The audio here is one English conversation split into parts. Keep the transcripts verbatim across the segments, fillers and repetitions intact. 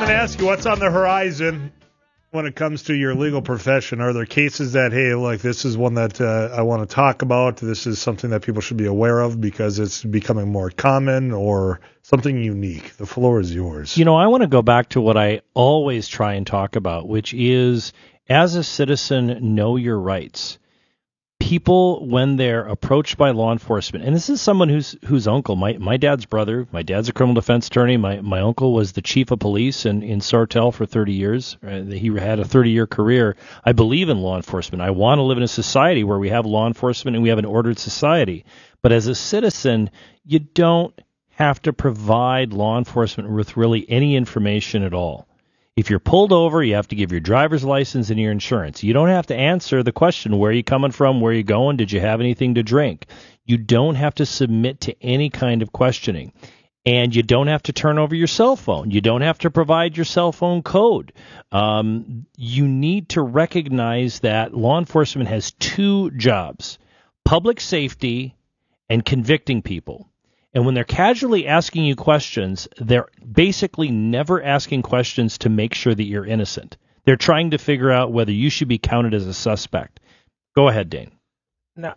going to ask you, what's on the horizon when it comes to your legal profession? Are there cases that, hey, like this is one that uh, I want to talk about, this is something that people should be aware of because it's becoming more common, or something unique? The floor is yours. You know, I want to go back to what I always try and talk about, which is, as a citizen, know your rights. People, when they're approached by law enforcement, and this is someone who's whose uncle, my my dad's brother, my dad's a criminal defense attorney. My my uncle was the chief of police in, in Sartell for thirty years. Uh, he had a thirty-year career. I believe in law enforcement. I want to live in a society where we have law enforcement and we have an ordered society. But as a citizen, you don't have to provide law enforcement with really any information at all. If you're pulled over, you have to give your driver's license and your insurance. You don't have to answer the question, where are you coming from, where are you going, did you have anything to drink? You don't have to submit to any kind of questioning. And you don't have to turn over your cell phone. You don't have to provide your cell phone code. Um, you need to recognize that law enforcement has two jobs: public safety and convicting people. And when they're casually asking you questions, they're basically never asking questions to make sure that you're innocent. They're trying to figure out whether you should be counted as a suspect. Go ahead, Dane. No.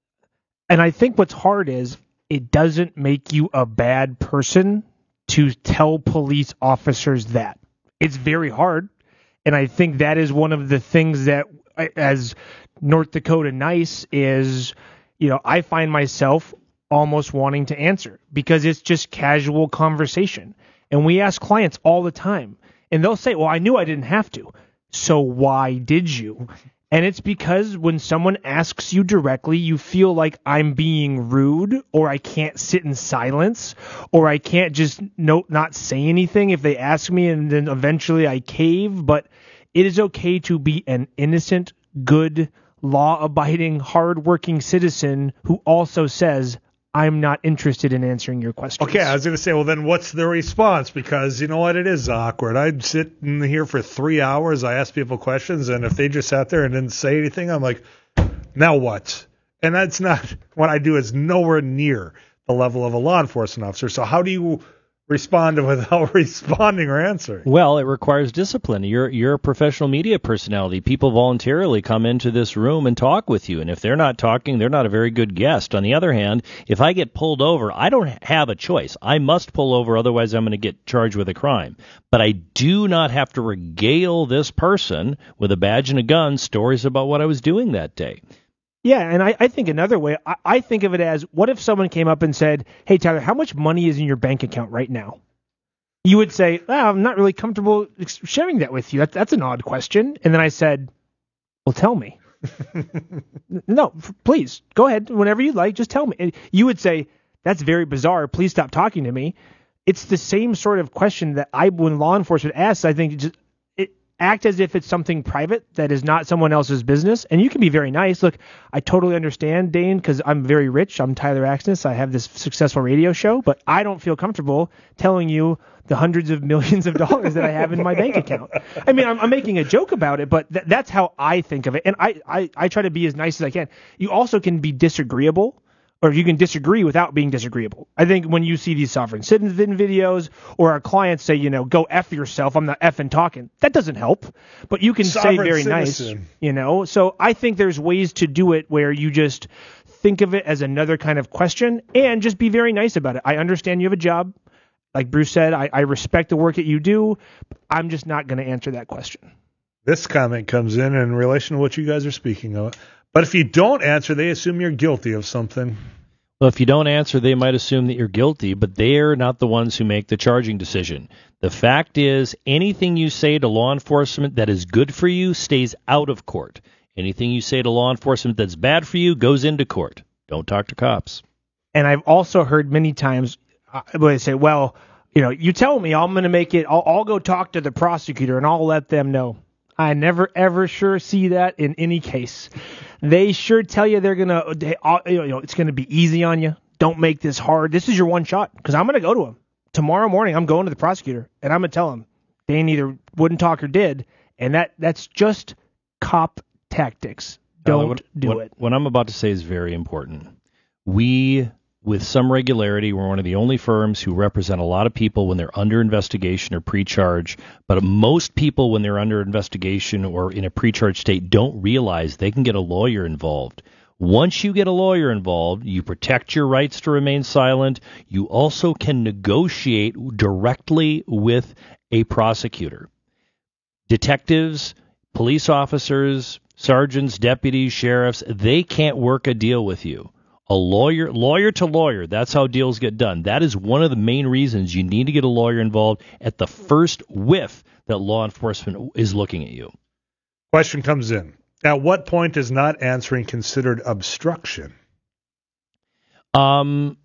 And I think what's hard is it doesn't make you a bad person to tell police officers that. It's very hard. And I think that is one of the things that, as North Dakota Nice, is, you know, I find myself almost wanting to answer because it's just casual conversation. And we ask clients all the time, and they'll say, well, I knew I didn't have to. So why did you? And it's because when someone asks you directly, you feel like I'm being rude, or I can't sit in silence, or I can't just no, not say anything if they ask me, and then eventually I cave. But it is okay to be an innocent, good, law-abiding, hard-working citizen who also says, I'm not interested in answering your questions. Okay, I was going to say, well, then what's the response? Because you know what? It is awkward. I'd sit in here for three hours. I ask people questions, and if they just sat there and didn't say anything, I'm like, now what? And that's not what I do. Is nowhere near the level of a law enforcement officer. So how do you respond without responding or answering? Well, it requires discipline. You're you're a professional media personality. People voluntarily come into this room and talk with you, and if they're not talking, they're not a very good guest. On the other hand, if I get pulled over, I don't have a choice. I must pull over, otherwise I'm going to get charged with a crime. But I do not have to regale this person with a badge and a gun stories about what I was doing that day. Yeah, and I, I think another way, I, I think of it as, what if someone came up and said, hey, Tyler, how much money is in your bank account right now? You would say, oh, I'm not really comfortable sharing that with you. That, that's an odd question. And then I said, well, tell me. No, f- please, go ahead. Whenever you like, just tell me. And you would say, that's very bizarre. Please stop talking to me. It's the same sort of question that I, when law enforcement asks, I think just act as if it's something private that is not someone else's business. And you can be very nice. Look, I totally understand, Dane, because I'm very rich. I'm Tyler Axness. I have this successful radio show, but I don't feel comfortable telling you the hundreds of millions of dollars that I have in my bank account. I mean, I'm, I'm making a joke about it, but th- that's how I think of it. And I, I, I try to be as nice as I can. You also can be disagreeable, or you can disagree without being disagreeable. I think when you see these sovereign citizen videos, or our clients say, you know, go F yourself, I'm not effing talking, that doesn't help. But you can sovereign say very citizen. Nice, you know. So I think there's ways to do it where you just think of it as another kind of question and just be very nice about it. I understand you have a job. Like Bruce said, I, I respect the work that you do. I'm just not going to answer that question. This comment comes in in relation to what you guys are speaking of. But if you don't answer, they assume you're guilty of something. Well, if you don't answer, they might assume that you're guilty, but they're not the ones who make the charging decision. The fact is, anything you say to law enforcement that is good for you stays out of court. Anything you say to law enforcement that's bad for you goes into court. Don't talk to cops. And I've also heard many times uh, they say, well, you know, you tell me I'm going to make it, I'll, I'll go talk to the prosecutor and I'll let them know. I never, ever sure see that in any case. They sure tell you they're going to, you know, it's going to be easy on you. Don't make this hard. This is your one shot, because I'm going to go to him. Tomorrow morning, I'm going to the prosecutor, and I'm going to tell him Dane either wouldn't talk or did, and that that's just cop tactics. Don't what, do what, it. What I'm about to say is very important. We with some regularity. We're one of the only firms who represent a lot of people when they're under investigation or pre-charge. But most people, when they're under investigation or in a pre-charge state, don't realize they can get a lawyer involved. Once you get a lawyer involved, you protect your rights to remain silent. You also can negotiate directly with a prosecutor. Detectives, police officers, sergeants, deputies, sheriffs, they can't work a deal with you. A lawyer, lawyer to lawyer, that's how deals get done. That is one of the main reasons you need to get a lawyer involved at the first whiff that law enforcement is looking at you. Question comes in. At what point is not answering considered obstruction? Um,